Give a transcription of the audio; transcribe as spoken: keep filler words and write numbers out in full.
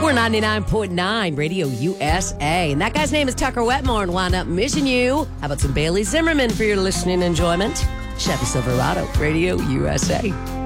We're ninety-nine point nine Radio U S A. And that guy's name is Tucker Wetmore and wound up missing you. How about some Bailey Zimmerman for your listening enjoyment? Chevy Silverado, Radio U S A.